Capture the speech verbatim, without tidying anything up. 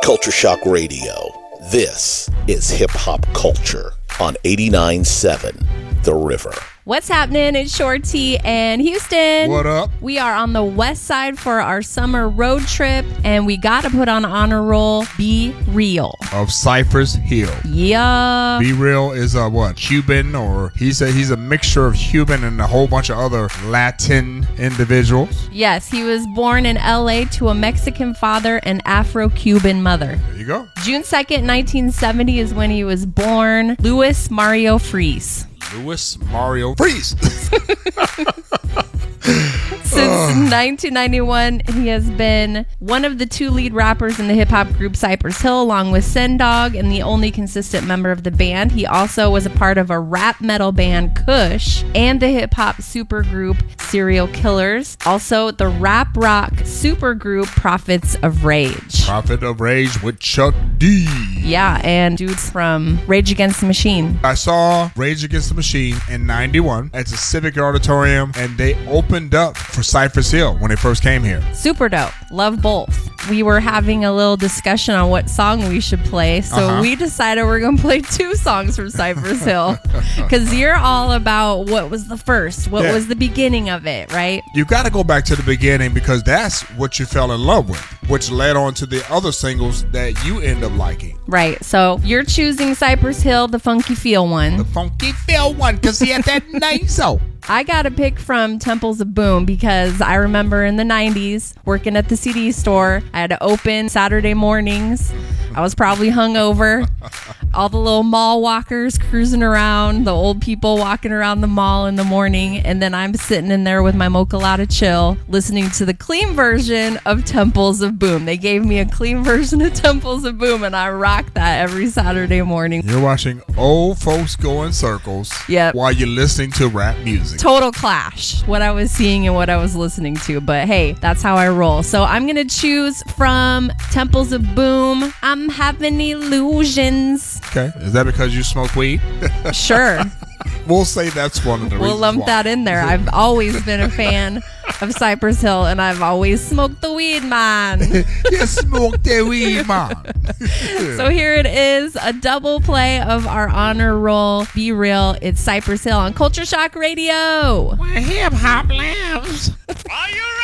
Culture Shock Radio. This is Hip Hop Culture on eighty-nine point seven The River. What's happening? It's Shorty and Houston. What up? We are on the west side for our summer road trip, and we got to put on honor roll Be Real. Of Cypress Hill. Yeah. Be Real is a what? Cuban, or he's a, he's a mixture of Cuban and a whole bunch of other Latin individuals. Yes, he was born in L A to a Mexican father and Afro-Cuban mother. There you go. June second, nineteen seventy is when he was born. Louis Mario Freese. Louis Mario Freese. Since nineteen ninety-one, he has been one of the two lead rappers in the hip-hop group Cypress Hill, along with Sen Dog, and the only consistent member of the band. He also was a part of a rap metal band, Kush, and the hip-hop supergroup Serial Killers. Also, the rap rock supergroup Prophets of Rage. Prophet of Rage with Chuck D. Yeah, and dudes from Rage Against the Machine. I saw Rage Against the Machine in ninety-one at the Civic Auditorium, and they opened up for Cypress Hill when they first came here. Super dope. Love both. We were having a little discussion on what song we should play, so Uh-huh. we decided we're going to play two songs from Cypress Hill, because you're all about what was the first, what Yeah. was the beginning of it, right? You got to go back to the beginning, because that's what you fell in love with, which led on to the other singles that you end up liking. Right, so you're choosing Cypress Hill, the Funky Feel one. The Funky Phil one, because he had that nice soul. I got to pick from Temples of Boom, because I remember in the nineties working at the C D store. I had to open Saturday mornings. I was probably hungover. All the little mall walkers cruising around, the old people walking around the mall in the morning, and then I'm sitting in there with my Mocha Lotta Chill listening to the clean version of Temples of Boom. They gave me a clean version of Temples of Boom, and I rock that every Saturday morning. You're watching old folks go in circles Yep. while you're listening to rap music. Total clash, what I was seeing and what I was listening to, but hey, that's how I roll. So I'm gonna choose from Temples of Boom, I'm Having Illusions. Okay. Is that because you smoke weed? Sure, We'll say that's one of the we'll reasons lump why. that in there. I've always been a fan of Cypress Hill, and I've always smoked the weed, man. You smoke that weed, man. So here it is, a double play of our honor roll Be Real. It's Cypress Hill on Culture Shock Radio. Where hip hop lives. Are you